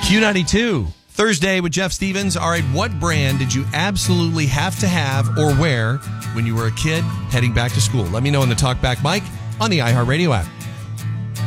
Q92, Thursday with Jeff Stevens. All right, what brand did you absolutely have to have or wear when you were a kid heading back to school? Let me know in the Talkback mic on the iHeartRadio app.